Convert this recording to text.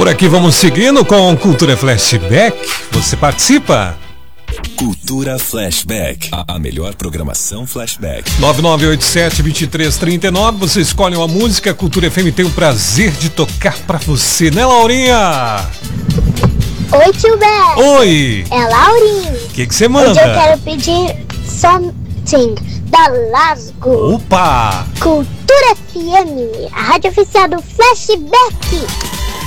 Por aqui vamos seguindo com Cultura Flashback. Você participa? Cultura Flashback, a melhor programação Flashback. 9987-2339, você escolhe uma música, a Cultura FM tem o prazer de tocar pra você, né, Laurinha? Oi, tio Beto. Oi. É Laurinha. O que você manda? Hoje eu quero pedir Something da Lasgo. Opa! Cultura FM, a rádio oficial do Flashback.